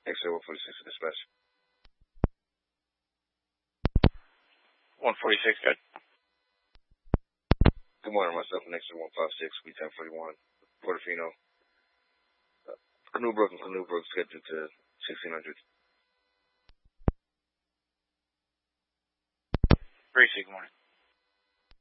X-ray 146 dispatch. 146, good. Good morning, myself and X-ray 156, B1041, Portofino. Canoe Brook scheduled to 1600. Gracie, good morning.